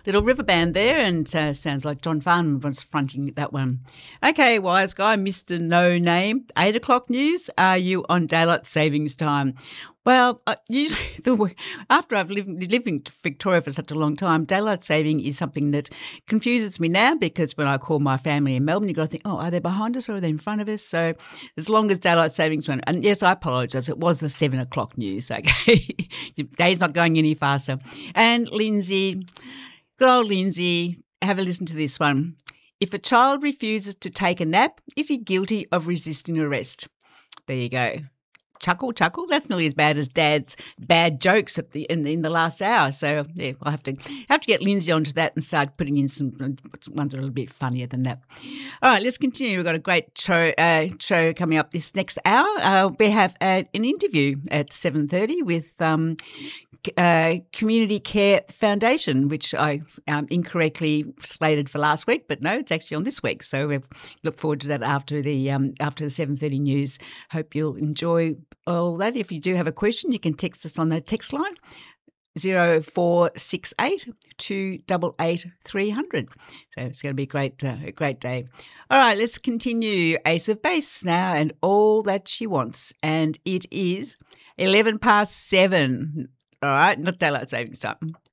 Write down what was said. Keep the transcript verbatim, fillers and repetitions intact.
Little River Band there, and uh, sounds like John Farnham was fronting that one. Okay, wise guy, Mister No Name, eight o'clock news. Are you on daylight savings time? Well, uh, usually the, after I've lived, lived in Victoria for such a long time, daylight saving is something that confuses me now, because when I call my family in Melbourne, you've got to think, oh, are they behind us or are they in front of us? So as long as daylight savings went, and yes, I apologise, it was the seven o'clock news, okay? Your day's not going any faster. And Lindsay, good old Lindsay, have a listen to this one. If a child refuses to take a nap, is he guilty of resisting arrest? There you go. Chuckle, chuckle. That's nearly as bad as Dad's bad jokes at the in, in the last hour. So yeah, I'll have to have to get Lindsay onto that and start putting in some ones that are a little bit funnier than that. All right, let's continue. We've got a great show uh, show coming up this next hour. Uh, we have uh, an interview at seven thirty with um, uh, Community Care Foundation, which I um, incorrectly slated for last week, but no, it's actually on this week. So we look forward to that after the um, after the seven thirty news. Hope you'll enjoy all that. If you do have a question, you can text us on the text line zero four six eight two eight eight three hundred. So it's going to be a great, uh, a great day. All right, let's continue. Ace of Base now, and All That She Wants, and it is eleven past seven. All right, not daylight savings time.